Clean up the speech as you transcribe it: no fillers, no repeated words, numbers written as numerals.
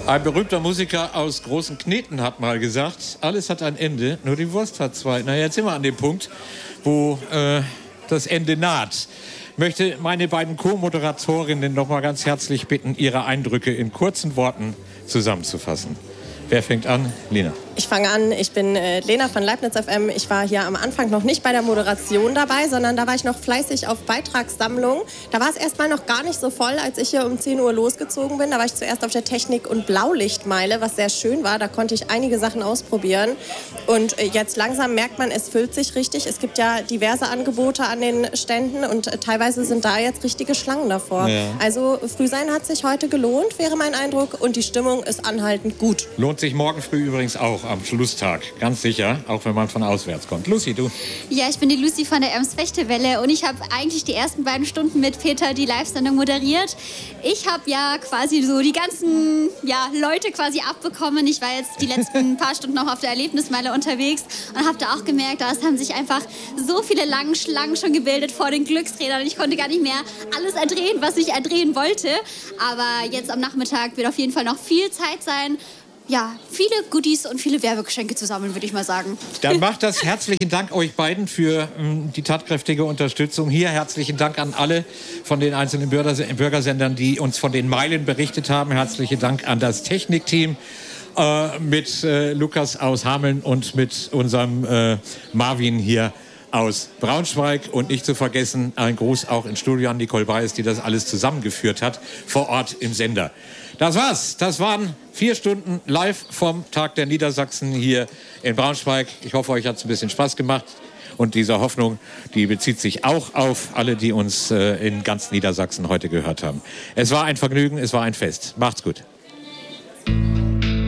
Ein berühmter Musiker aus Großen Kneten hat mal gesagt, alles hat ein Ende, nur die Wurst hat zwei. Na, jetzt sind wir an dem Punkt, wo das Ende naht. Ich möchte meine beiden Co-Moderatorinnen noch mal ganz herzlich bitten, ihre Eindrücke in kurzen Worten zusammenzufassen. Wer fängt an? Lena. Ich fange an. Ich bin Lena von Leibniz FM. Ich war hier am Anfang noch nicht bei der Moderation dabei, sondern da war ich noch fleißig auf Beitragssammlung. Da war es erstmal noch gar nicht so voll, als ich hier um 10 Uhr losgezogen bin. Da war ich zuerst auf der Technik- und Blaulichtmeile, was sehr schön war. Da konnte ich einige Sachen ausprobieren. Und jetzt langsam merkt man, es füllt sich richtig. Es gibt ja diverse Angebote an den Ständen und teilweise sind da jetzt richtige Schlangen davor. Ja. Also Frühsein hat sich heute gelohnt, wäre mein Eindruck. Und die Stimmung ist anhaltend gut. Lohnt sich morgen früh übrigens auch am Schlusstag, ganz sicher, auch wenn man von auswärts kommt. Lucy, du? Ja, ich bin die Lucy von der Ems-Fechtewelle und ich habe eigentlich die ersten beiden Stunden mit Peter die Live-Sendung moderiert. Ich habe ja quasi so die ganzen Leute quasi abbekommen. Ich war jetzt die letzten paar Stunden noch auf der Erlebnismeile unterwegs und habe da auch gemerkt, da haben sich einfach so viele lange Schlangen schon gebildet vor den Glücksrädern. Ich konnte gar nicht mehr alles erdrehen, was ich erdrehen wollte. Aber jetzt am Nachmittag wird auf jeden Fall noch viel Zeit sein, ja, viele Goodies und viele Werbegeschenke zu sammeln, würde ich mal sagen. Dann macht das. Herzlichen Dank euch beiden für die tatkräftige Unterstützung hier. Herzlichen Dank an alle von den einzelnen Bürgersendern, die uns von den Meilen berichtet haben. Herzlichen Dank an das Technikteam mit Lukas aus Hameln und mit unserem Marvin hier aus Braunschweig. Und nicht zu vergessen, ein Gruß auch ins Studio an Nicole Beis, die das alles zusammengeführt hat, vor Ort im Sender. Das war's. Das waren 4 Stunden live vom Tag der Niedersachsen hier in Braunschweig. Ich hoffe, euch hat es ein bisschen Spaß gemacht. Und diese Hoffnung, die bezieht sich auch auf alle, die uns in ganz Niedersachsen heute gehört haben. Es war ein Vergnügen, es war ein Fest. Macht's gut.